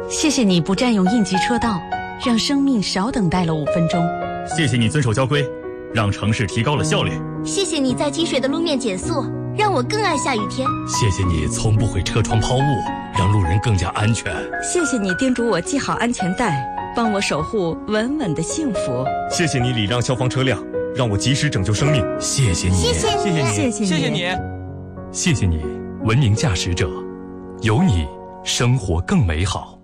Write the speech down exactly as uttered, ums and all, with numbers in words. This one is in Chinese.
谢谢你不占用应急车道，让生命少等待了五分钟。 谢谢你遵守交规，让城市提高了效率。 谢谢你在积水的路面减速，让我更爱下雨天。 谢谢你从不会车窗抛物，让路人更加安全。 谢谢你叮嘱我系好安全带，帮我守护稳稳的幸福。 谢谢你礼让消防车辆，让我及时拯救生命。 谢谢你， 谢谢你， 谢谢你， 谢谢你， 谢谢你，谢谢你，文明驾驶者，有你，生活更美好。